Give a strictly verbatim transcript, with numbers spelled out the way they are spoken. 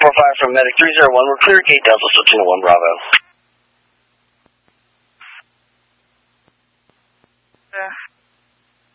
four five from Medic three zero one. We're clear, gate Delta, switching to one Bravo. Yeah.